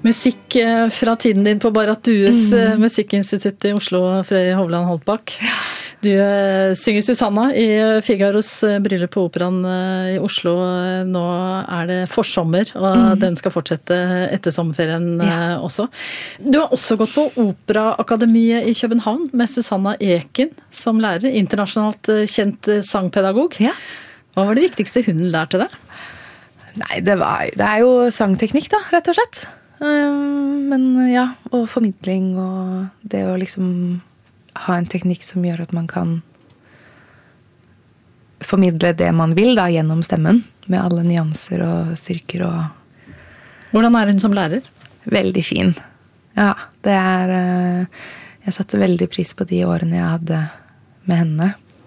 Musikk fra tiden din på Barrat Dues Musikkinstitutt I Oslo, Frøy Hovland Holtbakk. Du synger Susanna I Figaros bryllup på Operaen I Oslo. Nå det forsommer, og den skal fortsette etter sommerferien også. Du har også gått på Operaakademiet I København med Susanna Eken som lærer, internasjonalt kjent sangpedagog. Ja. Hva var det viktigste hun lærte deg? Nei, det jo sangteknikk da, rett og slett. Men ja, og formidling og det å liksom ha en teknikk som gjør at man kan formidle det man vil da, gjennom stemmen, med alle nyanser og styrker og... Hvordan hun som lærer? Veldig fin. Ja, det jeg satte veldig pris på de årene jeg hadde med henne.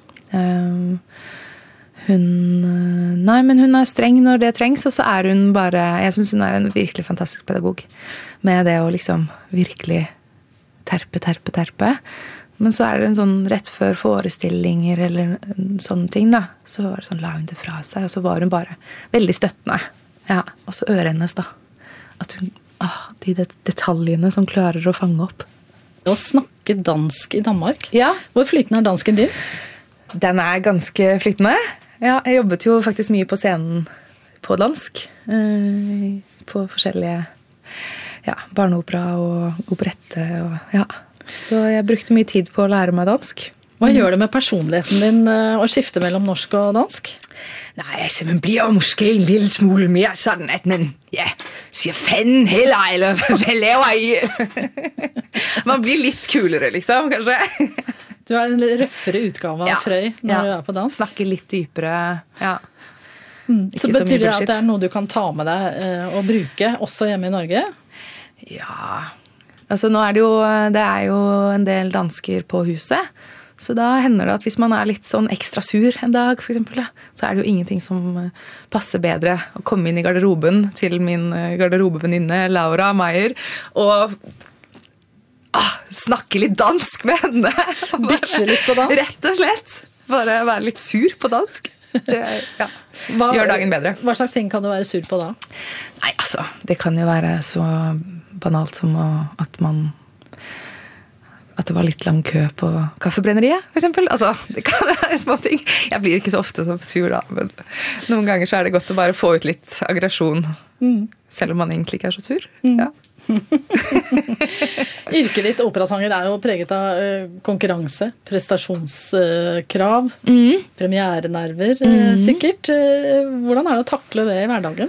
Hun streng når det trengs, og så hun bare, jeg synes hun en virkelig fantastisk pedagog, med det å liksom virkelig terpe. Men så det en sånn rett før forestillinger eller sånne ting da, så var det sånn, la hun det fra seg, og så var hun bare veldig støttende. Ja, og så øret hennes da. At hun, de detaljene som klarer å fange opp. Å snakke dansk I Danmark? Ja. Hvor flytende dansken din? Den ganske flytende. Ja, jeg jobbet jo faktisk mye på scenen på dansk. På forskjellige barneopera og operette og ja. Så jeg brukte mye tid på å lære meg dansk. Hva gjør det med personligheten din å skifte mellom norsk og dansk? Nej, altså man bliver jo måske en lille smule mere sådan, at man siger fanden heller, eller hvad laver I? Man blir litt kulere, liksom, kanskje. Du en røffere utgave av Frøy når du på dans. Snakker litt dypere, ja. Så betyr det at det noe du kan ta med deg og bruke, også hjemme I Norge? Ja, altså nå det jo en del dansker på huset, så da hender det at hvis man litt sånn ekstra sur en dag, for eksempel, så det jo ingenting som passer bedre å komme inn I garderoben til min garderobevenninne Laura Meyer, og snakke litt dansk med henne. Bitche litt på dansk? Rett og slett. Bare være litt sur på dansk. Det gjør dagen bedre. Hva slags ting kan du være sur på da? Nei, altså, det kan jo være så banalt som at det var litt lang kø på kaffebrenneriet, for eksempel. Altså, det kan være små ting. Jeg blir ikke så ofte så sur da, men noen ganger så det godt å bare få ut litt aggresjon, selv om man egentlig ikke så sur. Ja. Yrket ditt, operasanger, jo preget av konkurranse, prestasjonskrav, premierenerver, sikkert. Hvordan det å takle det I hverdagen?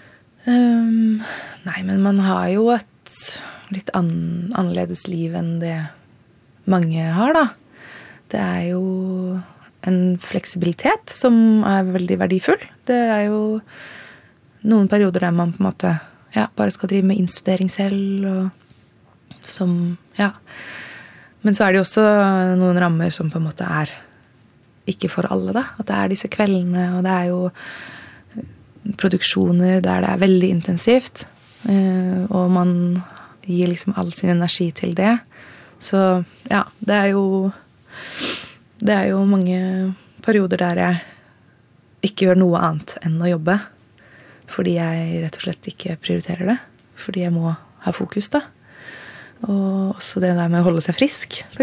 Nei, men man har jo et litt annerledes liv enn det mange har da. Det jo en fleksibilitet som veldig verdifull. Det jo noen perioder der man på en måte bare skal drive med innstudering selv og som, men så det jo også noen rammer som på en måte ikke for alle da, at det disse kveldene og det jo produksjoner der det veldig intensivt og man gir liksom all sin energi til det så ja, det jo mange perioder der jeg ikke gjør noe annet enn å jobbe fordi jeg rett og slett ikke prioriterer det fordi jeg må ha fokus da og også det der med å holde seg frisk